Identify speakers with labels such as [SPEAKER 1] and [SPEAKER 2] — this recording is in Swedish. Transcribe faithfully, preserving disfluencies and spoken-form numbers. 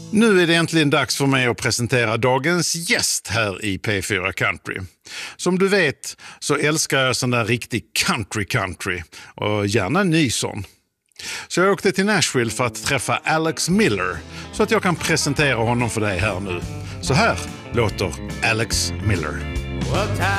[SPEAKER 1] Nu är det äntligen dags för mig att presentera dagens gäst här i P fyra Country. Som du vet så älskar jag sån där riktig country-country och gärna ny sån. Så jag åkte till Nashville för att träffa Alex Miller så att jag kan presentera honom för dig här nu. Så här låter Alex Miller.